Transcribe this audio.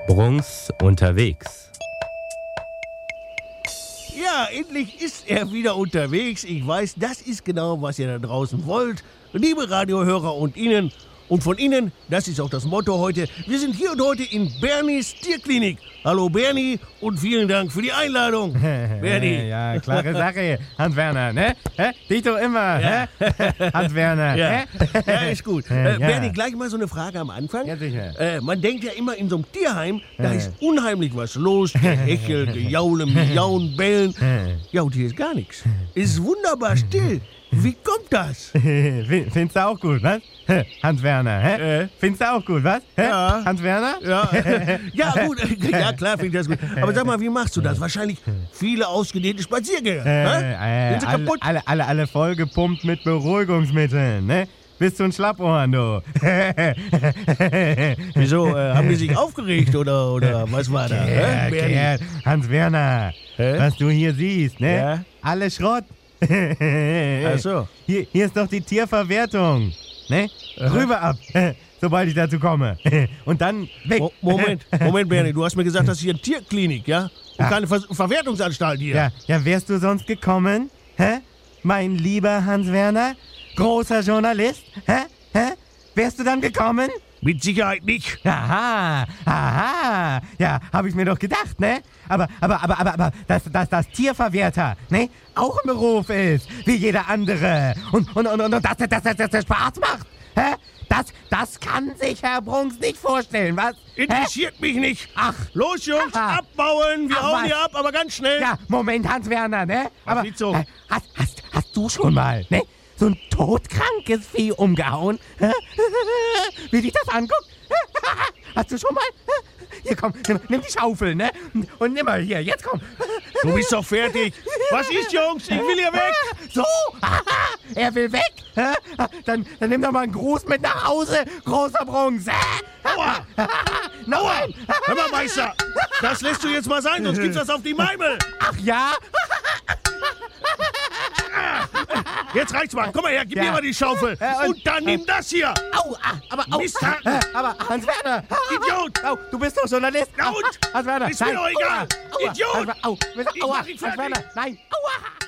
Bruns unterwegs. Ja, endlich ist er wieder unterwegs. Ich weiß, das ist genau, was ihr da draußen wollt. Liebe Radiohörer und Ihnen. Und von Ihnen, das ist auch das Motto heute. Wir sind hier und heute in Bernies Tierklinik. Hallo Bernie und vielen Dank für die Einladung. Bernie. Ja, klare Sache, Hans-Werner, ne? Dich doch immer, Ja. Hans-Werner, Ja. Ja, ist gut. Bernie, Ja. gleich mal so eine Frage am Anfang. Ja, sicher. Man denkt ja immer, in so einem Tierheim, da ist unheimlich was los. Gehechel, Gejaule, Miauen, Bellen. Ja, und hier ist gar nichts. Es ist wunderbar still. Wie kommt das? Findest du auch gut, was? Hans-Werner, hä? Findest du auch gut, was? Ja. Hans-Werner? Ja, ja gut, ja klar finde ich das gut. Aber sag mal, wie machst du das? Wahrscheinlich viele ausgedehnte Spaziergänger. Sind sie kaputt? Alle vollgepumpt mit Beruhigungsmitteln, ne? Bist du ein Schlappohren, du? Wieso, haben die sich aufgeregt oder was war da? Kerl, Hans-Werner, was du hier siehst, ne? Ja. Alle Schrott. Ach so. Hier ist doch die Tierverwertung, ne? Rüber ab, sobald ich dazu komme. Und dann weg. Moment, Bernie, du hast mir gesagt, das ist hier eine Tierklinik, ja? Und keine Verwertungsanstalt hier. Ja, wärst du sonst gekommen? Hä? Mein lieber Hans-Werner? Großer Journalist? Hä? Wärst du dann gekommen? Mit Sicherheit nicht. Aha. Ja, habe ich mir doch gedacht, ne? Aber, dass das Tierverwerter, ne? Auch ein Beruf ist, wie jeder andere. Und dass das Spaß macht, hä? Das kann sich Herr Brunks nicht vorstellen, was? Interessiert mich nicht. Ach. Los, Jungs, Aha. abbauen. Wir Ach, hauen was? hier ab, aber ganz schnell. Ja, Moment, Hans-Werner, ne? Was sieht so? Hast du schon mal, ne? So ein todkrankes Vieh umgehauen? Hä? Wie dich das anguckt? Hast du schon mal? Hier, komm, nimm die Schaufel, ne? Und nimm mal hier, jetzt komm. Du bist doch fertig. Was ist, Jungs? Ich will hier weg. So? Er will weg? Hä? Dann nimm doch mal einen Gruß mit nach Hause, großer Brunks. Aua. Nein! Hör mal, Meister. Das lässt du jetzt mal sein, sonst gibt's das auf die Meimel. Ach ja? Jetzt reicht's mal. Komm mal her, gib Ja. mir mal die Schaufel. Und dann nimm das hier. Au, au. Misthaken. Aber Hans-Werner. Idiot. Au, du bist doch Journalist. Na und? Hans-Werner. Ist mir nein. doch egal. Aua. Idiot. Au. Ich Aua. mach ihn fertig. Hans-Werner. Nein. Aua.